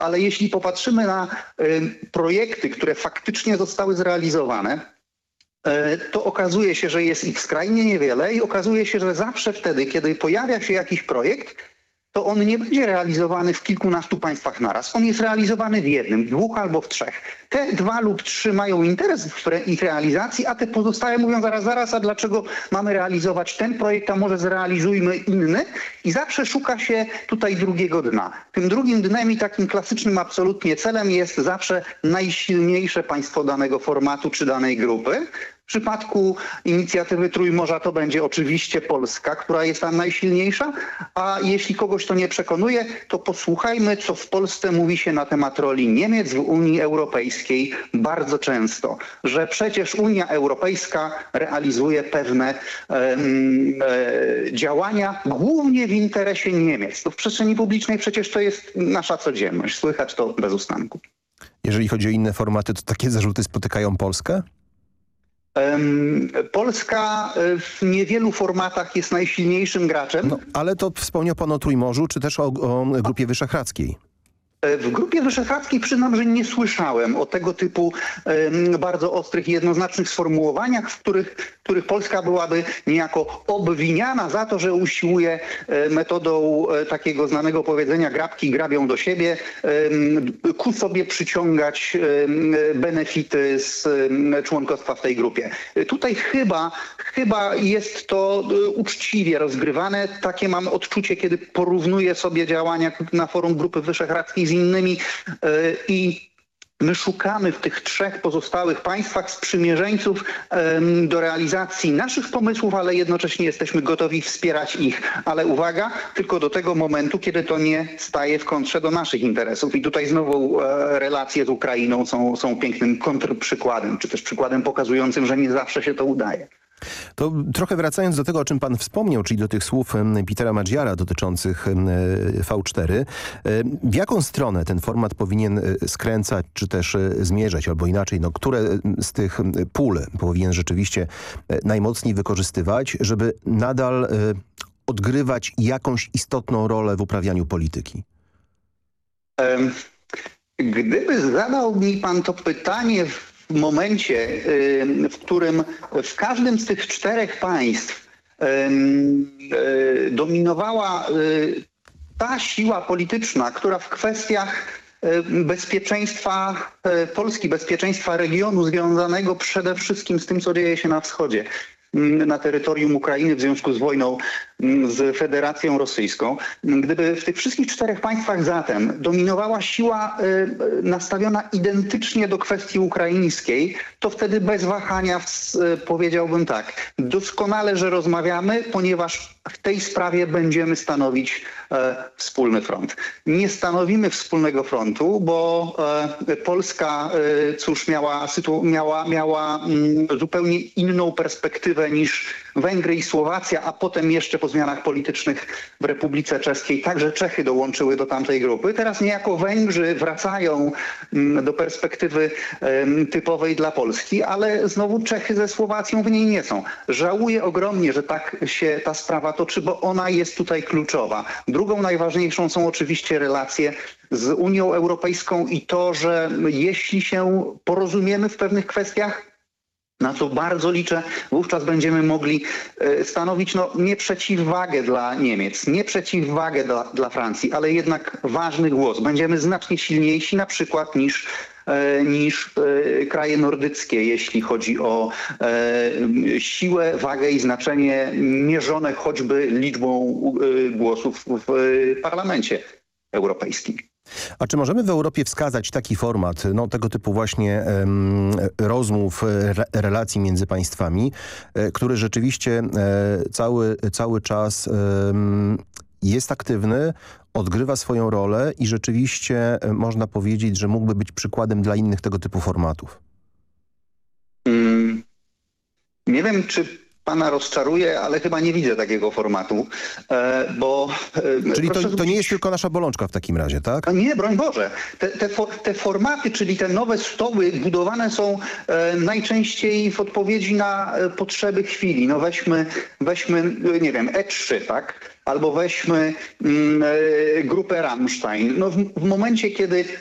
ale jeśli popatrzymy na projekty, które faktycznie zostały zrealizowane, to okazuje się, że jest ich skrajnie niewiele i okazuje się, że zawsze wtedy, kiedy pojawia się jakiś projekt, to on nie będzie realizowany w kilkunastu państwach naraz. On jest realizowany w jednym, dwóch albo w trzech. Te 2 lub 3 mają interes w ich realizacji, a te pozostałe mówią zaraz, a dlaczego mamy realizować ten projekt, a może zrealizujmy inny? I zawsze szuka się tutaj drugiego dna. Tym drugim dnem i takim klasycznym absolutnie celem jest zawsze najsilniejsze państwo danego formatu czy danej grupy. W przypadku inicjatywy Trójmorza to będzie oczywiście Polska, która jest tam najsilniejsza, a jeśli kogoś to nie przekonuje, to posłuchajmy, co w Polsce mówi się na temat roli Niemiec w Unii Europejskiej bardzo często, że przecież Unia Europejska realizuje pewne działania głównie w interesie Niemiec. To w przestrzeni publicznej przecież to jest nasza codzienność, słychać to bez ustanku. Jeżeli chodzi o inne formaty, to takie zarzuty spotykają Polskę? Polska w niewielu formatach jest najsilniejszym graczem. No, ale to wspomniał pan o Trójmorzu, czy też o Grupie Wyszehradzkiej? W Grupie Wyszehradzkiej przyznam, że nie słyszałem o tego typu bardzo ostrych i jednoznacznych sformułowaniach, w których Polska byłaby niejako obwiniana za to, że usiłuje metodą takiego znanego powiedzenia grabki grabią do siebie, ku sobie przyciągać benefity z członkostwa w tej grupie. Tutaj chyba jest to uczciwie rozgrywane. Takie mam odczucie, kiedy porównuję sobie działania na forum Grupy Wyszehradzkiej z innymi i my szukamy w tych 3 pozostałych państwach sprzymierzeńców do realizacji naszych pomysłów, ale jednocześnie jesteśmy gotowi wspierać ich. Ale uwaga, tylko do tego momentu, kiedy to nie staje w kontrze do naszych interesów. I tutaj znowu relacje z Ukrainą są pięknym kontrprzykładem, czy też przykładem pokazującym, że nie zawsze się to udaje. To trochę wracając do tego, o czym pan wspomniał, czyli do tych słów Petera Maggiara dotyczących V4, w jaką stronę ten format powinien skręcać, czy też zmierzać, albo inaczej, no, które z tych pól powinien rzeczywiście najmocniej wykorzystywać, żeby nadal odgrywać jakąś istotną rolę w uprawianiu polityki? Gdyby zadał mi pan to pytanie w momencie, w którym w każdym z tych 4 państw dominowała ta siła polityczna, która w kwestiach bezpieczeństwa Polski, bezpieczeństwa regionu związanego przede wszystkim z tym, co dzieje się na wschodzie, na terytorium Ukrainy w związku z wojną z Federacją Rosyjską. Gdyby w tych wszystkich 4 państwach zatem dominowała siła nastawiona identycznie do kwestii ukraińskiej, to wtedy bez wahania powiedziałbym tak. Doskonale, że rozmawiamy, ponieważ w tej sprawie będziemy stanowić wspólny front. Nie stanowimy wspólnego frontu, bo Polska cóż miała zupełnie inną perspektywę niż Węgry i Słowacja, a potem jeszcze po zmianach politycznych w Republice Czeskiej także Czechy dołączyły do tamtej grupy. Teraz niejako Węgrzy wracają do perspektywy typowej dla Polski, ale znowu Czechy ze Słowacją w niej nie są. Żałuję ogromnie, że tak się ta sprawa toczy, bo ona jest tutaj kluczowa. Drugą najważniejszą są oczywiście relacje z Unią Europejską i to, że jeśli się porozumiemy w pewnych kwestiach, na co bardzo liczę, wówczas będziemy mogli stanowić nie przeciwwagę dla Niemiec, nie przeciwwagę dla Francji, ale jednak ważny głos. Będziemy znacznie silniejsi na przykład niż kraje nordyckie, jeśli chodzi o siłę, wagę i znaczenie mierzone choćby liczbą głosów w Parlamencie Europejskim. A czy możemy w Europie wskazać taki format, tego typu właśnie rozmów, relacji między państwami, który rzeczywiście cały czas jest aktywny, odgrywa swoją rolę i rzeczywiście można powiedzieć, że mógłby być przykładem dla innych tego typu formatów? Nie wiem, czy pana rozczaruję, ale chyba nie widzę takiego formatu, bo... Czyli proszę to nie zwrócić- jest tylko nasza bolączka w takim razie, tak? No nie, broń Boże. Te formaty, czyli te nowe stoły budowane są najczęściej w odpowiedzi na potrzeby chwili. No weźmy, nie wiem, E3, tak? Albo weźmy grupę Rammstein. No w momencie, kiedy